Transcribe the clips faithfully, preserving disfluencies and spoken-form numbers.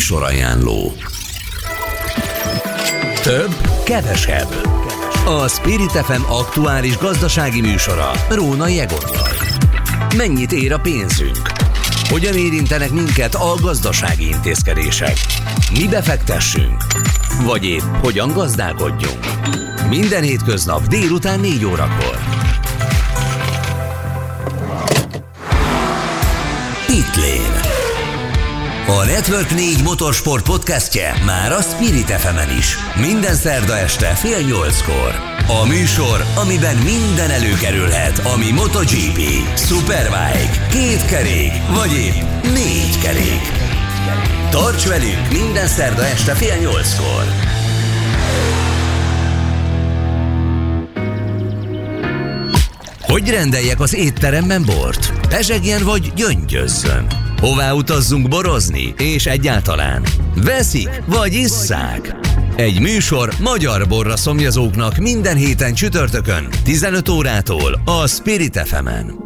Műsorajánló. Több, kevesebb. A Spirit ef em aktuális gazdasági műsora Rónai Egonnal. Mennyit ér a pénzünk? Hogyan érintenek minket a gazdasági intézkedések? Mibe fektessünk? Vagy épp hogyan gazdálkodjunk? Minden hétköznap délután négy órakor. Pitlane. A Network négy motorsport podcastje már a Spirit ef emen is. Minden szerda este fél nyolckor. A műsor, amiben minden előkerülhet, ami MotoGP, Superbike, két kerék, vagy épp négy kerék. Tarts velünk minden szerda este fél nyolckor. Hogy rendeljek az étteremben bort? Pezsegjen vagy gyöngyözzön? Hová utazzunk borozni? És egyáltalán veszik vagy isszák? Egy műsor magyar borra szomjazóknak minden héten csütörtökön tizenöt órától a Spirit ef emen.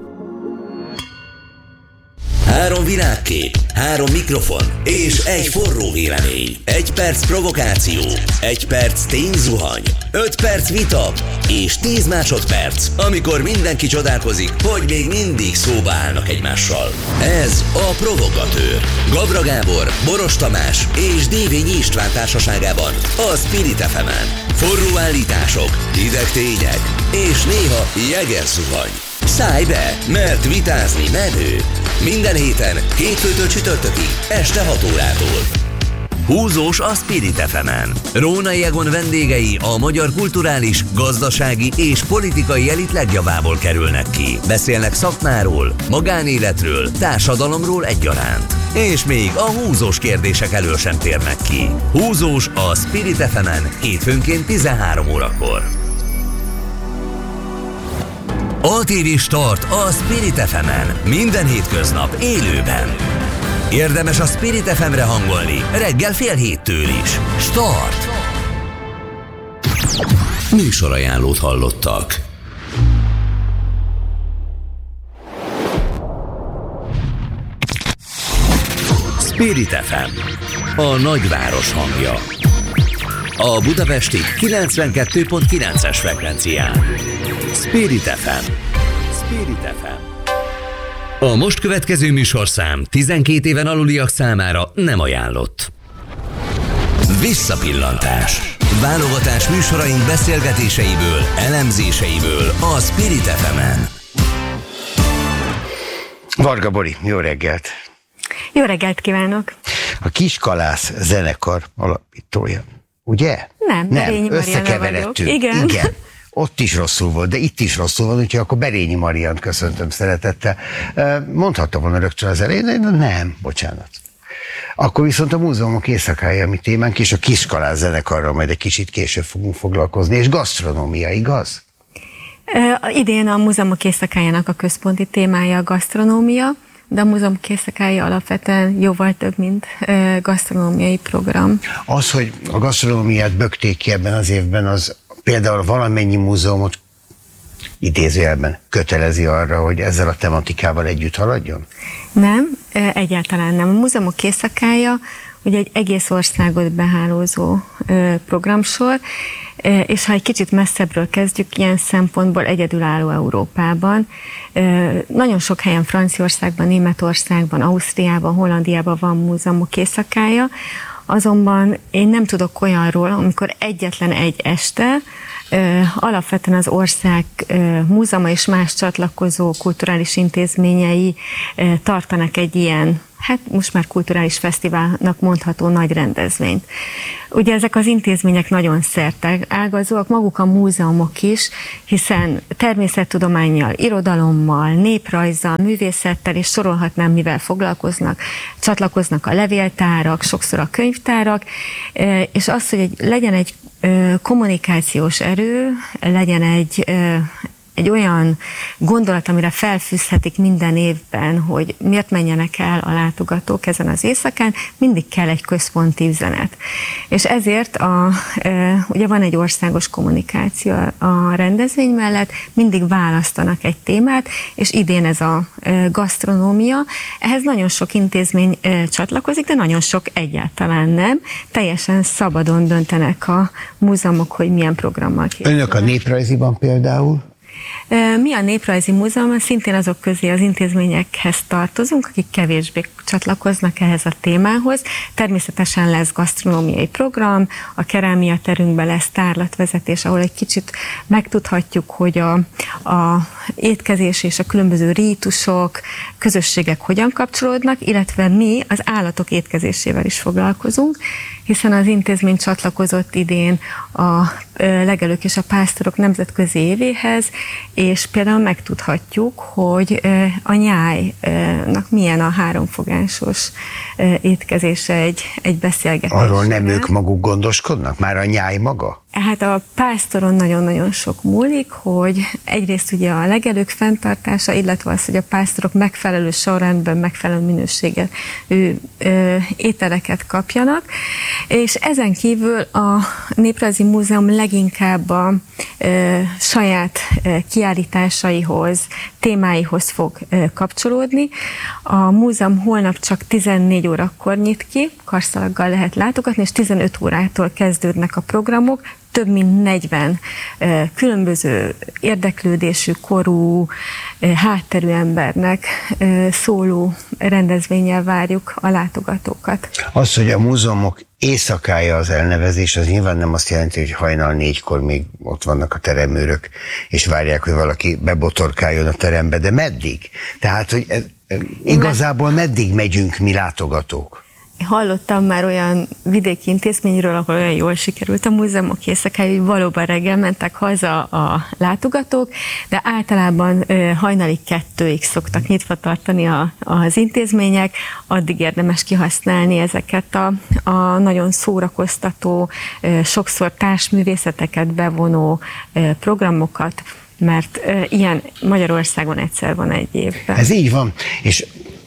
Három világkép, három mikrofon és egy forró vélemény. Egy perc provokáció, egy perc tényzuhany, öt perc vita és tíz másodperc, amikor mindenki csodálkozik, hogy még mindig szóba állnak egymással. Ez a Provogatőr. Gabra Gábor, Boros Tamás és Dévényi István társaságában a Spirit ef emen. Forró állítások, hideg tények és néha jeges zuhany. Szállj be, mert vitázni menő. Minden héten, hétfőtől csütörtökig, este hat órától. Húzós a Spirit ef emen. Rónai Egon vendégei a magyar kulturális, gazdasági és politikai elit legjavából kerülnek ki. Beszélnek szakmáról, magánéletről, társadalomról egyaránt. És még a húzós kérdések elől sem térnek ki. Húzós a Spirit ef emen hétfőnként tizenhárom órakor. á té vé Start a Spirit ef emen. Minden hétköznap élőben. Érdemes a Spirit ef emre hangolni reggel fél héttől is. Start! Műsorajánlót hallottak. Spirit ef em. A nagyváros hangja. A budapesti kilencvenkettő pont kilences frekvencián. Spirit ef em. Spirit ef em. A most következő műsorszám tizenkét éven aluliak számára nem ajánlott. Visszapillantás. Válogatás műsoraink beszélgetéseiből, elemzéseiből a Spirit ef emen. Varga Bori, jó reggelt! Jó reggelt kívánok! A Kiskalász zenekar alapítója, ugye? Nem, Berényi Marianna vagyok. Igen. Igen. Ott is rosszul volt, de itt is rosszul volt, úgyhogy akkor Berényi Mariant köszöntöm szeretettel. Mondhatta volna rögtön az elején, de nem, bocsánat. Akkor viszont a múzeumok éjszakája, mi témánk, és a Kiskalász zenekarral majd egy kicsit később fogunk foglalkozni, és gasztronómia, igaz? Uh, idén a múzeumok éjszakájának a központi témája a gasztronómia, de a múzeumok éjszakája alapvetően jóval több, mint uh, gasztronómiai program. Az, hogy a gasztronómiát bökték ki ebben az évben, az például valamennyi múzeumot idézőjelben kötelezi arra, hogy ezzel a tematikával együtt haladjon? Nem, egyáltalán nem. A múzeumok éjszakája ugye egy egész országot behálózó programsor, és ha egy kicsit messzebbről kezdjük, ilyen szempontból egyedülálló Európában. Nagyon sok helyen, Franciaországban, Németországban, Ausztriában, Hollandiában van múzeumok éjszakája, azonban én nem tudok olyanról, amikor egyetlen egy este alapvetően az ország múzeuma és más csatlakozó kulturális intézményei tartanak egy ilyen, hát most már kulturális fesztiválnak mondható nagy rendezvényt. Ugye ezek az intézmények nagyon szerteágazóak, maguk a múzeumok is, hiszen természettudománnyal, irodalommal, néprajzzal, művészettel, és sorolhatnám, mivel foglalkoznak, csatlakoznak a levéltárak, sokszor a könyvtárak, és az, hogy egy, legyen egy kommunikációs erő, legyen egy egy olyan gondolat, amire felfűzhetik minden évben, hogy miért menjenek el a látogatók ezen az éjszakán, mindig kell egy központi üzenet. És ezért a, ugye van egy országos kommunikáció a rendezvény mellett, mindig választanak egy témát, és idén ez a gasztronómia. Ehhez nagyon sok intézmény csatlakozik, de nagyon sok egyáltalán nem. Teljesen szabadon döntenek a múzeumok, hogy milyen programmal készülnek. Önök a Néprajziban például? Mi a Néprajzi Múzeumban szintén azok közé az intézményekhez tartozunk, akik kevésbé csatlakoznak ehhez a témához. Természetesen lesz gasztronómiai program, a kerámia terünkben lesz tárlatvezetés, ahol egy kicsit megtudhatjuk, hogy a, a étkezés és a különböző rítusok, közösségek hogyan kapcsolódnak, illetve mi az állatok étkezésével is foglalkozunk, hiszen az intézmény csatlakozott idén a legelők és a pásztorok nemzetközi évéhez, és például megtudhatjuk, hogy a nyájnak milyen a háromfogásos étkezése egy, egy beszélgetés. Arról nem ők maguk gondoskodnak? Már a nyáj maga? Hát a pásztoron nagyon-nagyon sok múlik, hogy egyrészt ugye a legelők fenntartása, illetve az, hogy a pásztorok megfelelő sorrendben, megfelelő minőséget ő, ö, ételeket kapjanak, és ezen kívül a Néprajzi Múzeum leginkább a ö, saját ö, kiállításaihoz, témáihoz fog ö, kapcsolódni. A múzeum holnap csak tizennégy órakor nyit ki, karszalaggal lehet látogatni, és tizenöt órától kezdődnek a programok, több mint negyven uh, különböző érdeklődésű, korú, uh, hátterű embernek uh, szóló rendezvénnyel várjuk a látogatókat. Az, hogy a múzeumok éjszakája az elnevezés, az nyilván nem azt jelenti, hogy hajnal négykor még ott vannak a teremőrök, és várják, hogy valaki bebotorkáljon a terembe, de meddig? Tehát, hogy ez, igazából meddig megyünk mi látogatók? Hallottam már olyan vidéki intézményről, ahol olyan jól sikerült a múzeumok éjszakája, hogy valóban reggel mentek haza a látogatók, de általában hajnali kettőig szoktak nyitva tartani a, az intézmények, addig érdemes kihasználni ezeket a, a nagyon szórakoztató, sokszor társművészeteket bevonó programokat, mert ilyen Magyarországon egyszer van egy évben. Ez így van, és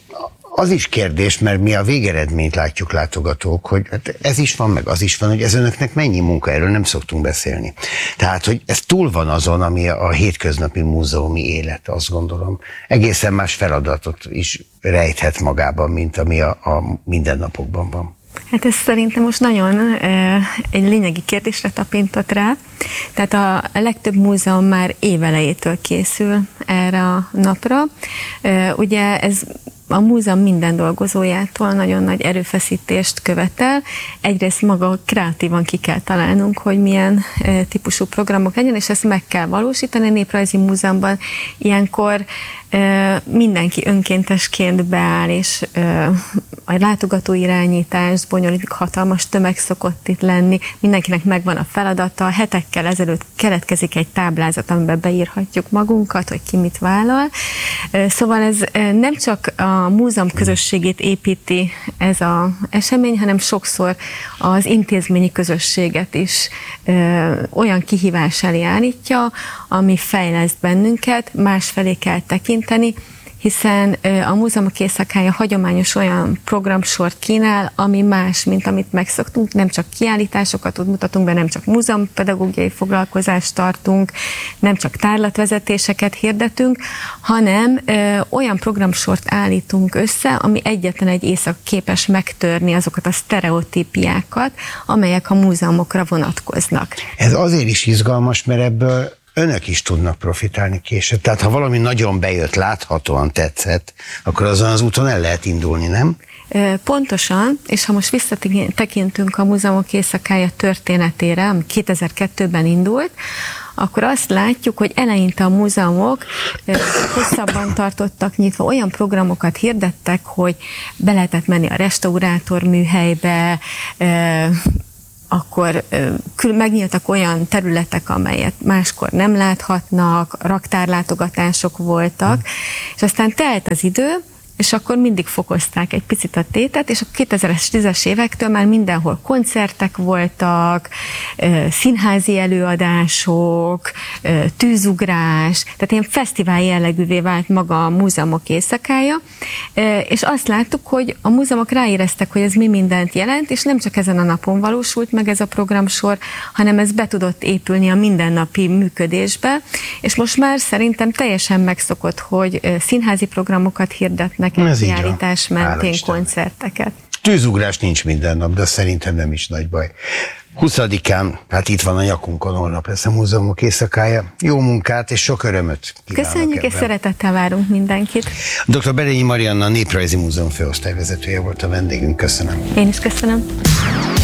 az is kérdés, mert mi a végeredményt látjuk látogatók, hogy hát ez is van, meg az is van, hogy ez önöknek mennyi munka, erről nem szoktunk beszélni. Tehát, hogy ez túl van azon, ami a hétköznapi múzeumi élet, azt gondolom. Egészen más feladatot is rejthet magában, mint ami a, a mindennapokban van. Hát ez szerintem most nagyon e, egy lényegi kérdésre tapintott rá. Tehát a legtöbb múzeum már évelejétől készül erre a napra. E, ugye ez a múzeum minden dolgozójától nagyon nagy erőfeszítést követel. Egyrészt maga kreatívan ki kell találnunk, hogy milyen e, típusú programok legyen, és ezt meg kell valósítani. A Néprajzi Múzeumban ilyenkor e, mindenki önkéntesként beáll, és e, a látogatóirányítást bonyolítik, hatalmas tömeg szokott itt lenni, mindenkinek megvan a feladata, hetekkel ezelőtt keletkezik egy táblázat, amiben beírhatjuk magunkat, hogy ki mit vállal. Szóval ez nem csak a múzeum közösségét építi ez az esemény, hanem sokszor az intézményi közösséget is olyan kihívás elé állítja, ami fejleszt bennünket, másfelé kell tekinteni, hiszen a múzeumok éjszakája hagyományos olyan programsort kínál, ami más, mint amit megszoktunk, nem csak kiállításokat mutatunk be, nem csak múzeumpedagógiai foglalkozást tartunk, nem csak tárlatvezetéseket hirdetünk, hanem ö, olyan programsort állítunk össze, ami egyetlen egy éjszak képes megtörni azokat a sztereotípiákat, amelyek a múzeumokra vonatkoznak. Ez azért is izgalmas, mert ebből önök is tudnak profitálni később. Tehát ha valami nagyon bejött, láthatóan tetszett, akkor azon az úton el lehet indulni, nem? Pontosan, és ha most visszatekintünk a múzeumok éjszakája történetére, ami kétezer-kettőben indult, akkor azt látjuk, hogy eleinte a múzeumok hosszabban tartottak nyitva, olyan programokat hirdettek, hogy be lehetett menni a restaurátor műhelybe, akkor megnyíltak olyan területek, amelyet máskor nem láthatnak, raktárlátogatások voltak, és aztán telt az idő, és akkor mindig fokozták egy picit a tétet, és a kétezer-tízes évektől már mindenhol koncertek voltak, színházi előadások, tűzugrás, tehát ilyen fesztivál jellegűvé vált maga a múzeumok éjszakája, és azt láttuk, hogy a múzeumok ráéreztek, hogy ez mi mindent jelent, és nem csak ezen a napon valósult meg ez a programsor, hanem ez be tudott épülni a mindennapi működésbe, és most már szerintem teljesen megszokott, hogy színházi programokat hirdetnek, kiállítás mentén koncerteket. Tűzugrás nincs minden nap, de szerintem nem is nagy baj. huszadikán, hát itt van a nyakunkon, holnap lesz a múzeumok éjszakája. Jó munkát és sok örömöt kívánok. Köszönjük, ebben. És szeretettel várunk mindenkit. doktor Berényi Marianna, Néprajzi Múzeum főosztályvezetője volt a vendégünk. Köszönöm. Én is köszönöm.